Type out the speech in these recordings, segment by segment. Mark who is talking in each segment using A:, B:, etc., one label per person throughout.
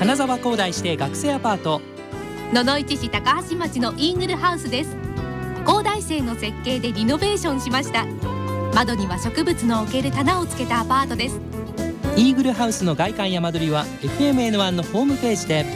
A: 金沢工大指定学生アパート、
B: 野々市市高橋町のイーグルハウスです。工大生の設計でリノベーションしました。窓には植物の置ける棚をつけたアパートです。
A: イーグルハウスの外観や間取りは FMN1 のホームページで。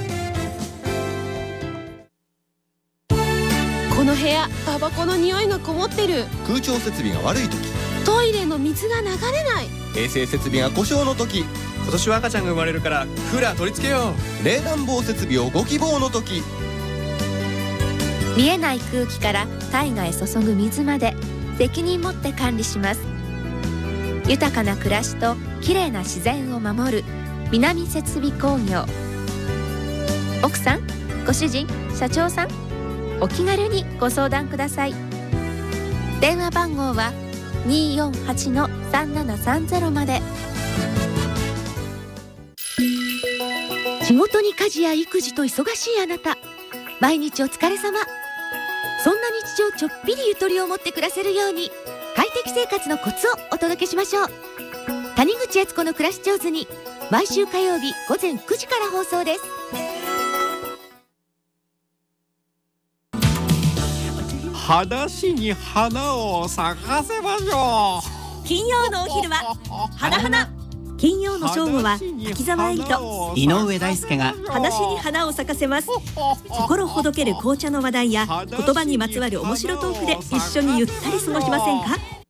C: この部屋、タバコの匂いがこもってる。
D: 空調設備が悪い時、
C: トイレの水が流れない。
D: 衛生設備が故障の時、
E: 今年は赤ちゃんが生まれるからクーラー取り付けよう。
D: 冷暖房設備をご希望の時、
F: 見えない空気から体外へ注ぐ水まで責任持って管理します。豊かな暮らしときれいな自然を守る南設備工業。奥さん、ご主人、社長さん、お気軽にご相談ください。電話番号は 248-3730 まで。
G: 仕事に家事や育児と忙しいあなた、毎日お疲れ様。そんな日常ちょっぴりゆとりを持って暮らせるように、快適生活のコツをお届けしましょう。谷口悦子の暮らし上手に、毎週火曜日午前9時から放送です。
H: 裸足に花を咲かせましょ
I: う。金曜のお昼は花花。金曜の正午は滝沢絵里と
J: 井上大輔が
I: 裸足に花を咲かせます。心ほどける紅茶の話題や言葉にまつわる面白トークで一緒にゆったり過ごしませんか。